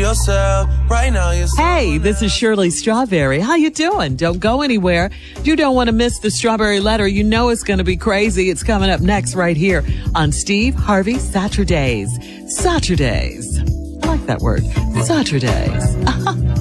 yourself. Right now you're Hey, this is Shirley Strawberry. How you doing? Don't go anywhere. You don't want to miss the Strawberry Letter. You know it's going to be crazy. It's coming up next right here on Steve Harvey Saturdays. Saturdays. I like that word. Saturdays.